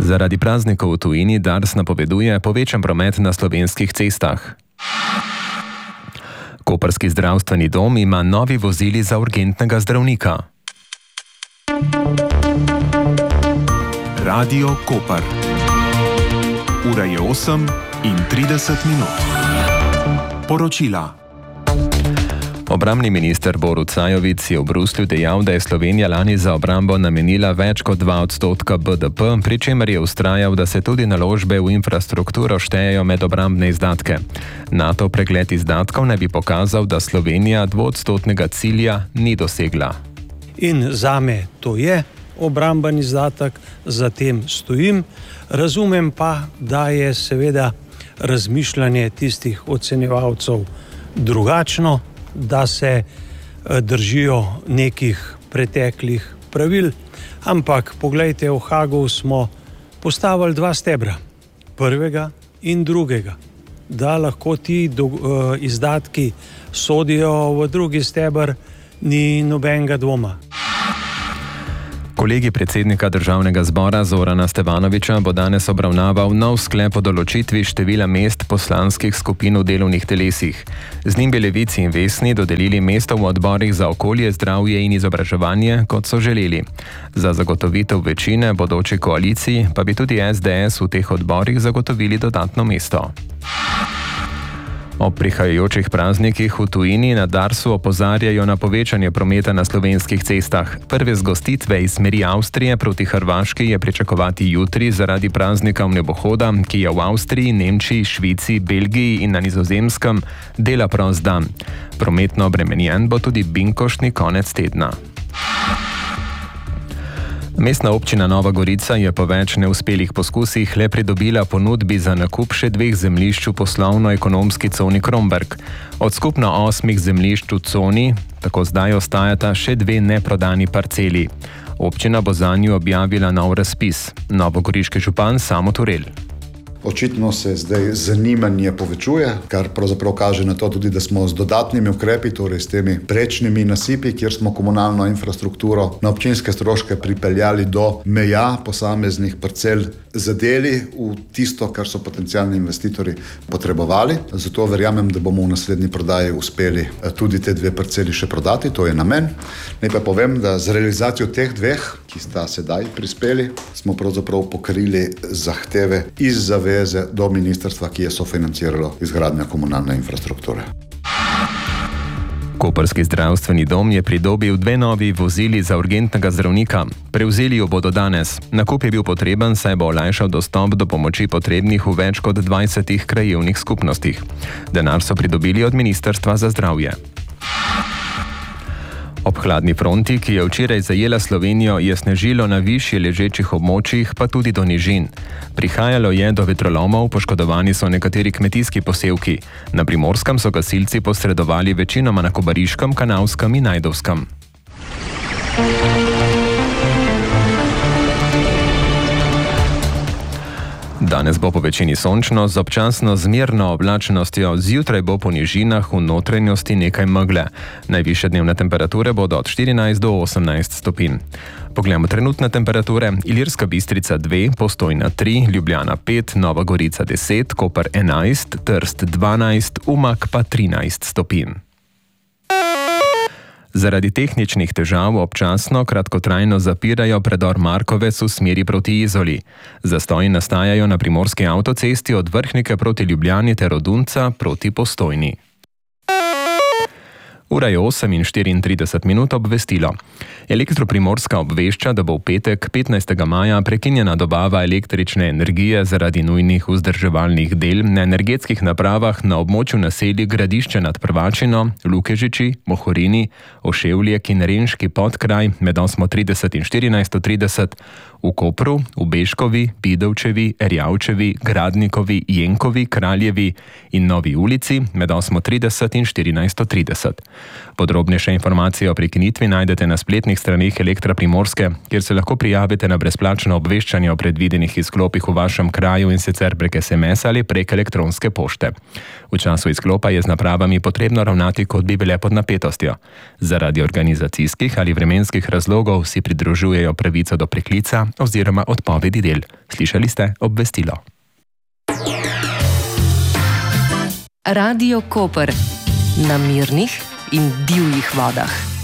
Zaradi praznikov v tujini Dars napoveduje povečan promet na slovenskih cestah. Koprski zdravstveni dom ima novi vozili za urgentnega zdravnika. Radio Koper. Ura je 8:30. Poročila. Obrambni minister Borut Sajovic je v Bruslju dejal, da je Slovenija lani za obrambo namenila več kot 2% BDP, pri čemer je vztrajal, da se tudi naložbe v infrastrukturo štejejo med obrambne izdatke. NATO pregled izdatkov naj bi pokazal, da Slovenija 2% cilja ni dosegla. In zame to je obramben izdatek, za tem stojim. Razumem pa, da je seveda razmišljanje tistih ocenjevalcev drugačno, da se držijo nekih preteklih pravil, ampak poglejte, v Hagu smo postavili 2 stebra, prvega in drugega, da lahko ti izdatki sodijo v drugi steber, ni nobenega dvoma. Kolegij predsednika Državnega zbora Zorana Stevanovića bo danes obravnaval nov sklep o določitvi števila mest poslanskih skupin v delovnih telesih. Z njim bi Levici in Vesni dodelili mesto v odborih za okolje, zdravje in izobraževanje, kot so želeli. Za zagotovitev večine bodoči koaliciji pa bi tudi SDS v teh odborih zagotovili dodatno mesto. Ob prihajajočih praznikih v tujini na Darsu opozarjajo na povečanje prometa na slovenskih cestah. Prve zgostitve iz smeri Avstrije proti Hrvaški je pričakovati jutri zaradi praznika vnebohoda, ki je v Avstriji, Nemčiji, Švici, Belgiji in na Nizozemskem dela prost dan. Prometno obremenjen bo tudi binkoštni konec tedna. Mestna občina Nova Gorica je po več neuspelih poskusih le pridobila ponudbi za nakup še 2 zemljišč v poslovno-ekonomski coni Kromberk. Od skupno 8 zemljišč v coni tako zdaj ostajata še 2 neprodani parceli. Občina bo zanju objavila nov razpis. Novogoriški župan Samo Turel. Očitno se zdaj zanimanje povečuje, kar pravzaprav kaže na to tudi, da smo z dodatnimi ukrepi, torej s temi prečnimi nasipi, kjer smo komunalno infrastrukturo na občinske stroške pripeljali do meja posameznih parcel, zadeli v tisto, kar so potencialni investitorji potrebovali. Zato verjamem, da bomo v naslednji prodaji uspeli tudi te 2 parceli še prodati, to je namen. Naj pa povem, da z realizacijo teh 2, ki sta sedaj prispeli, smo pravzaprav pokrili zahteve iz zaveze do ministrstva, ki je sofinanciralo izgradnjo komunalne infrastrukture. Koprski zdravstveni dom je pridobil 2 novi vozili za urgentnega zdravnika. Prevzeli jo bodo danes. Nakup je bil potreben, saj bo olajšal dostop do pomoči potrebnih v več kot 20 krajevnih skupnostih. Denar so pridobili od Ministrstva za zdravje. Ob hladni fronti, ki je včeraj zajela Slovenijo, je snežilo na višje ležečih območjih, pa tudi do nižin. Prihajalo je do vetrolomov, poškodovani so nekateri kmetijski posevki. Na Primorskem so gasilci posredovali večinoma na Kobariškem, Kanalskem in Ajdovskem. Danes bo po večini sončno, z občasno zmerno oblačnostjo, zjutraj bo po nižinah v notranjosti nekaj megle. Najvišje dnevne temperature bodo od 14 do 18 stopinj. Poglejmo trenutne temperature. Ilirska Bistrica 2, Postojna 3, Ljubljana 5, Nova Gorica 10, Koper 11, Trst 12, Umag pa 13 stopinj. Zaradi tehničnih težav občasno kratkotrajno zapirajo predor Markovec v smeri proti Izoli. Zastoji nastajajo na primorski avtocesti od Vrhnike proti Ljubljani ter od Unca proti Postojni. Ura je 8:34 obvestilo. Elektroprimorska obvešča, da bo v petek 15. maja prekinjena dobava električne energije zaradi nujnih vzdrževalnih del na energetskih napravah na območju naselij Gradišče nad Prvačino, Lukežiči, Mohorini, Oševljek in Renški podkraj med 8:30 in 14:30, v Kopru, v Bežkovi, Bidovčevi, Erjavčevi, Gradnikovi, Jenkovi, Kraljevi in Novi ulici med 8:30 in 14:30. Podrobnejše informacije o prekinitvi najdete na spletnih straneh Elektra Primorske, kjer se lahko prijavite na brezplačno obveščanje o predvidenih izklopih v vašem kraju, in sicer prek SMS ali prek elektronske pošte. V času izklopa je z napravami potrebno ravnati, kot bi bile pod napetostjo. Zaradi organizacijskih ali vremenskih razlogov si pridružujejo pravico do preklica oziroma odpovedi del. Slišali ste obvestilo. Radio Koper na mirnih in divjih vodah.